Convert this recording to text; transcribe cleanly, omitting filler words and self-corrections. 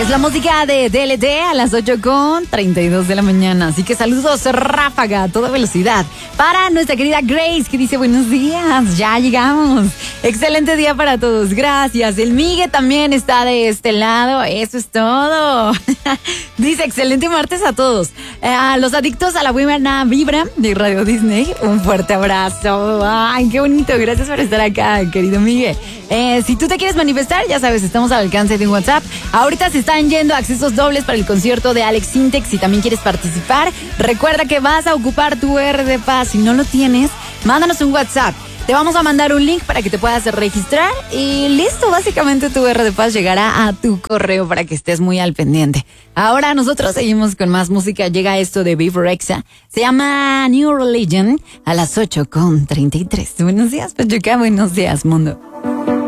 Es la música de DLD a las 8:32 de la mañana. Así que saludos ráfaga a toda velocidad para nuestra querida Grace, que dice buenos días, ya llegamos. Excelente día para todos, gracias. El Migue también está de este lado, eso es todo. Dice excelente martes a todos. A los adictos a la buena vibra de Radio Disney, un fuerte abrazo. Ay, qué bonito, gracias por estar acá, querido Migue. Si tú te quieres manifestar, ya sabes, estamos al alcance de un WhatsApp. Ahorita se están yendo accesos dobles para el concierto de Alex Sintek. Si también quieres participar, recuerda que vas a ocupar tu R de paz. Si no lo tienes, mándanos un WhatsApp. Te vamos a mandar un link para que te puedas registrar y listo, básicamente tu R de paz llegará a tu correo para que estés muy al pendiente. Ahora nosotros seguimos con más música. Llega esto de Bebe Rexha. Se llama New Religion a las 8:33. Buenos días, Pachuca. Buenos días, mundo.